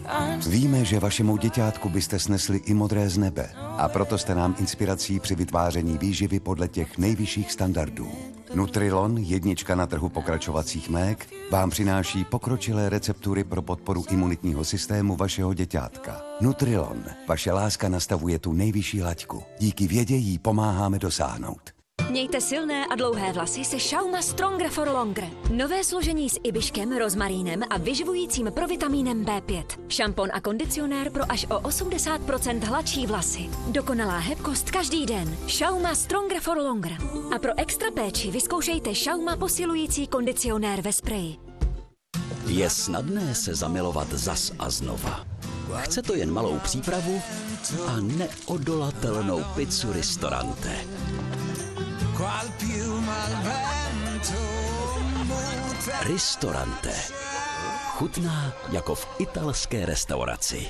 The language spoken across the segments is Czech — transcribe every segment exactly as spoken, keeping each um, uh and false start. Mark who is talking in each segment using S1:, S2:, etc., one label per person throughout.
S1: Víme, že vašemu děťátku byste snesli i modré z nebe a proto jste nám inspirací při vytváření výživy podle těch nejvyšších standardů. Nutrilon, jednička na trhu pokračovacích mlék, vám přináší pokročilé receptury pro podporu imunitního systému vašeho děťátka. Nutrilon, vaše láska nastavuje tu nejvyšší laťku. Díky vědě jí pomáháme dosáhnout.
S2: Mějte silné a dlouhé vlasy se Schauma Stronger for Longer. Nové složení s ibiškem, rozmarínem a vyživujícím provitamínem bé pět. Šampon a kondicionér pro až o osmdesát procent hladší vlasy. Dokonalá hebkost každý den. Schauma Stronger for Longer. A pro extra péči vyzkoušejte Schauma posilující kondicionér ve spreji.
S3: Je snadné se zamilovat zas a znova. Chce to jen malou přípravu a neodolatelnou pizzu Ristorante. Ristorante. Chutná jako v italské restauraci.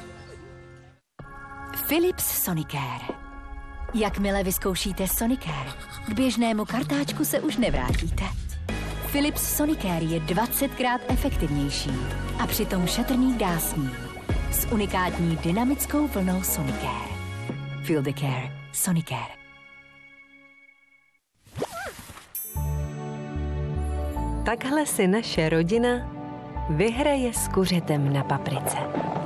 S4: Philips Sonicare. Jakmile vyzkoušíte Sonicare, k běžnému kartáčku se už nevrátíte. Philips Sonicare je dvacetkrát efektivnější a přitom šetrný k dásní. S unikátní dynamickou vlnou Sonicare. Feel the care. Sonicare.
S5: Takhle si naše rodina vyhraje s kuřetem na paprice.